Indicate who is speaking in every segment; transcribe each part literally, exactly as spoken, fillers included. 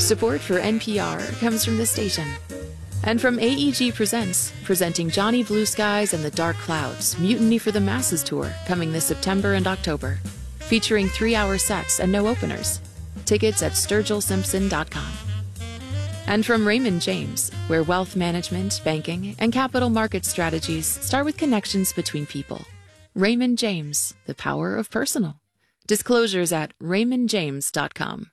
Speaker 1: Support for N P R comes from this station. And from A E G Presents, presenting Johnny Blue Skies and the Dark Clouds, Mutiny for the Masses Tour, coming this September and October. Featuring three-hour sets and no openers. Tickets at sturgill simpson dot com. And from Raymond James, where wealth management, banking, and capital market strategies start with connections between people. Raymond James, the power of personal. Disclosures at raymond james dot com.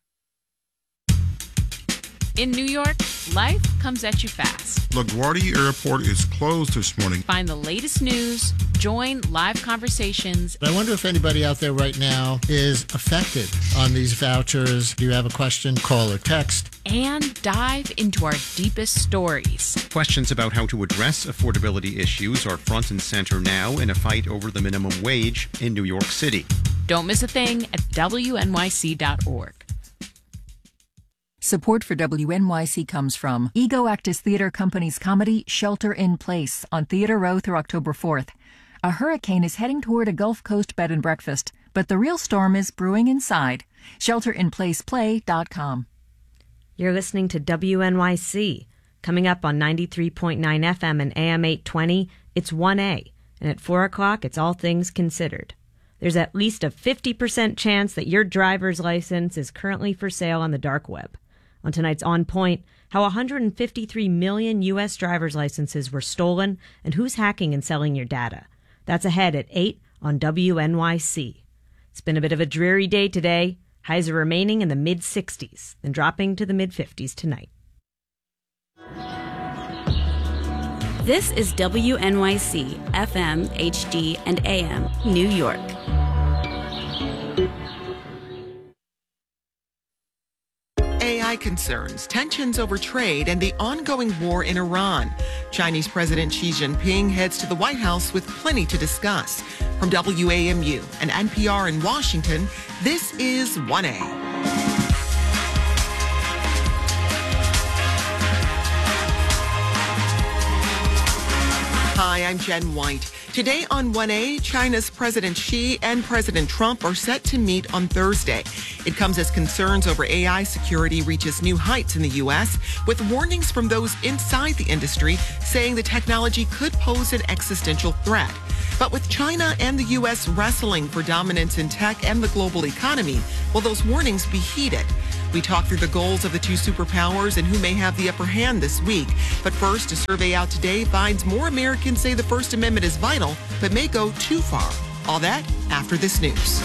Speaker 2: In New York, life comes at you fast.
Speaker 3: LaGuardia Airport is closed this morning.
Speaker 2: Find the latest news, join live conversations.
Speaker 4: I wonder if anybody out there right now is affected on these vouchers. Do you have a question? Call or text.
Speaker 2: And dive into our deepest stories.
Speaker 5: Questions about how to address affordability issues are front and center now in a fight over the minimum wage in New York City.
Speaker 2: Don't miss a thing at W N Y C dot org.
Speaker 6: Support for W N Y C comes from Ego Actus Theatre Company's comedy Shelter in Place on Theatre Row through October fourth. A hurricane is heading toward a Gulf Coast bed and breakfast, but the real storm is brewing inside. shelter in place play dot com.
Speaker 7: You're listening to W N Y C. Coming up on ninety-three point nine F M and A M eight twenty, it's one A. And at four o'clock, it's All Things Considered. There's at least a fifty percent chance that your driver's license is currently for sale on the dark web. On tonight's On Point, how one hundred fifty-three million U S driver's licenses were stolen and who's hacking and selling your data. That's ahead at eight on W N Y C. It's been a bit of a dreary day today. Highs are remaining in the mid-sixties, then dropping to the mid-fifties tonight.
Speaker 8: This is W N Y C, F M, H D, and A M, New York.
Speaker 9: A I concerns, tensions over trade, and the ongoing war in Iran. Chinese President Xi Jinping heads to the White House with plenty to discuss. From W A M U and N P R in Washington, this is one A. Hi, I'm Jen White. Today on one A, China's President Xi and President Trump are set to meet on Thursday. It comes as concerns over A I security reaches new heights in the U S, with warnings from those inside the industry saying the technology could pose an existential threat. But with China and the U S wrestling for dominance in tech and the global economy, will those warnings be heeded? We talk through the goals of the two superpowers and who may have the upper hand this week. But first, a survey out today finds more Americans say the First Amendment is vital, but may go too far. All that after this news.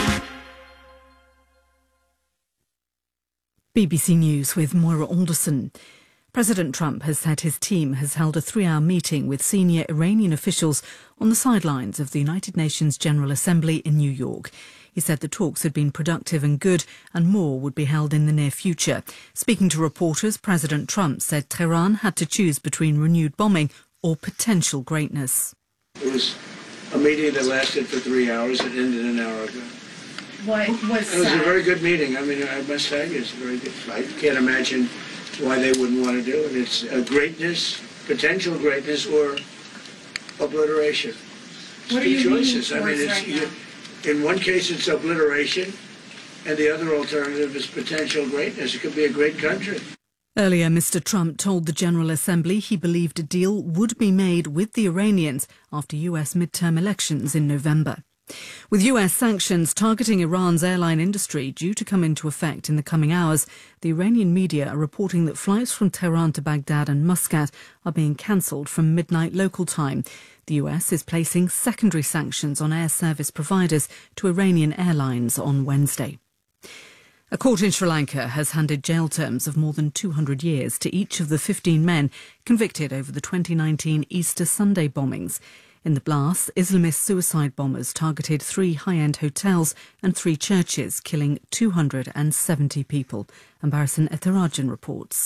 Speaker 10: B B C News with Moira Alderson. President Trump has said his team has held a three-hour meeting with senior Iranian officials on the sidelines of the United Nations General Assembly in New York. He said the talks had been productive and good, and more would be held in the near future. Speaking to reporters, President Trump said Tehran had to choose between renewed bombing or potential greatness.
Speaker 11: It was a meeting that lasted for three hours. It ended an hour ago.
Speaker 12: What was
Speaker 11: It was a very good meeting. I mean, I must say, it's a very good. I can't imagine why they wouldn't want to do it. It's a greatness, potential greatness, or obliteration. It's
Speaker 12: What are
Speaker 11: two
Speaker 12: you
Speaker 11: choices. I
Speaker 12: leaning
Speaker 11: mean,
Speaker 12: towards
Speaker 11: it's
Speaker 12: right now?
Speaker 11: in one case it's obliteration, and the other alternative is potential greatness. It could be a great country.
Speaker 10: Earlier, Mister Trump told the General Assembly he believed a deal would be made with the Iranians after U S midterm elections in November. With U S sanctions targeting Iran's airline industry due to come into effect in the coming hours, the Iranian media are reporting that flights from Tehran to Baghdad and Muscat are being cancelled from midnight local time. The U S is placing secondary sanctions on air service providers to Iranian airlines on Wednesday. A court in Sri Lanka has handed jail terms of more than two hundred years to each of the fifteen men convicted over the twenty nineteen Easter Sunday bombings. In the blast, Islamist suicide bombers targeted three high-end hotels and three churches, killing two hundred seventy people. Ambarasan Ethirajan reports.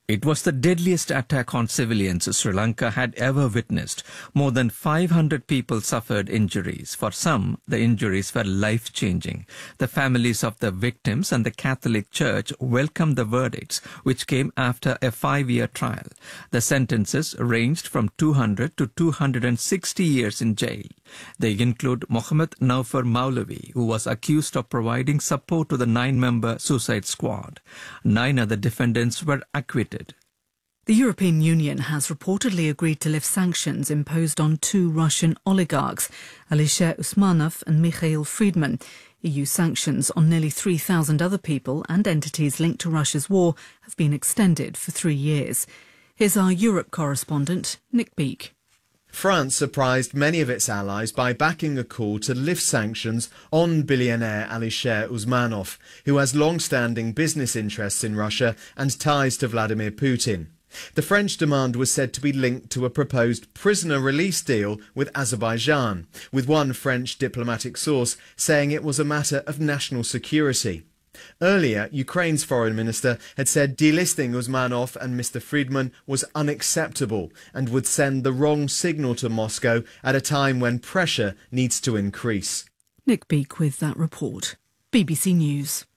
Speaker 12: It was the deadliest attack on civilians Sri Lanka had ever witnessed. More than five hundred people suffered injuries. For some, the injuries were life-changing. The families of the victims and the Catholic Church welcomed the verdicts, which came after a five-year trial. The sentences ranged from two hundred to two hundred sixty years in jail. They include Mohammed Naufar Maulavi, who was accused of providing support to the nine-member suicide squad. Nine other defendants were acquitted.
Speaker 10: The European Union has reportedly agreed to lift sanctions imposed on two Russian oligarchs, Alisher Usmanov and Mikhail Friedman. E U sanctions on nearly three thousand other people and entities linked to Russia's war have been extended for three years. Here's our Europe correspondent, Nick Beake.
Speaker 13: France surprised many of its allies by backing a call to lift sanctions on billionaire Alisher Usmanov, who has long-standing business interests in Russia and ties to Vladimir Putin. The French demand was said to be linked to a proposed prisoner release deal with Azerbaijan, with one French diplomatic source saying it was a matter of national security. Earlier, Ukraine's foreign minister had said delisting Usmanov and Mister Friedman was unacceptable and would send the wrong signal to Moscow at a time when pressure needs to increase.
Speaker 10: Nick Beake with that report. B B C News.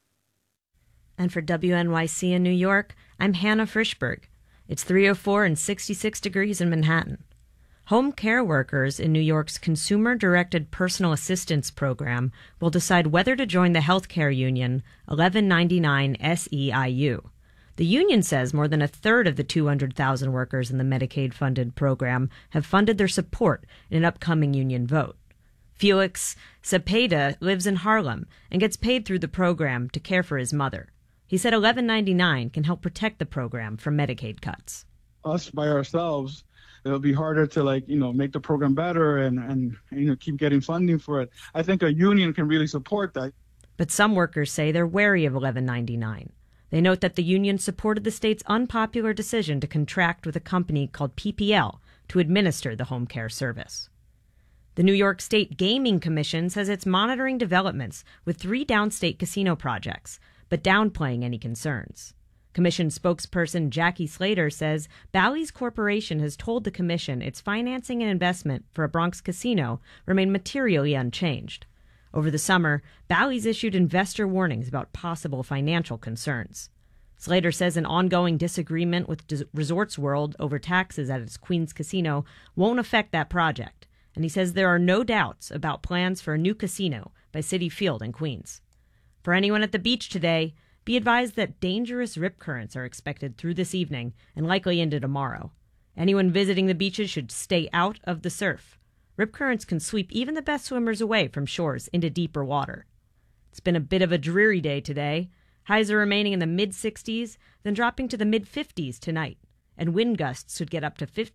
Speaker 7: And for W N Y C in New York, I'm Hannah Frischberg. It's three oh four and sixty-six degrees in Manhattan. Home care workers in New York's Consumer-Directed Personal Assistance Program will decide whether to join the healthcare union eleven ninety-nine S E I U. The union says more than a third of the two hundred thousand workers in the Medicaid-funded program have funded their support in an upcoming union vote. Felix Cepeda lives in Harlem and gets paid through the program to care for his mother. He said eleven ninety-nine can help protect the program from Medicaid cuts.
Speaker 14: Us by ourselves, it'll be harder to, like, you know, make the program better and, and, you know, keep getting funding for it. I think a union can really support that.
Speaker 7: But some workers say they're wary of eleven ninety-nine. They note that the union supported the state's unpopular decision to contract with a company called P P L to administer the home care service. The New York State Gaming Commission says it's monitoring developments with three downstate casino projects, but downplaying any concerns. Commission spokesperson Jackie Slater says Bally's Corporation has told the commission its financing and investment for a Bronx casino remain materially unchanged. Over the summer, Bally's issued investor warnings about possible financial concerns. Slater says an ongoing disagreement with Resorts World over taxes at its Queens casino won't affect that project, and he says there are no doubts about plans for a new casino by Citi Field in Queens. For anyone at the beach today, be advised that dangerous rip currents are expected through this evening and likely into tomorrow. Anyone visiting the beaches should stay out of the surf. Rip currents can sweep even the best swimmers away from shores into deeper water. It's been a bit of a dreary day today. Highs are remaining in the mid sixties, then dropping to the mid fifties tonight, and wind gusts could get up to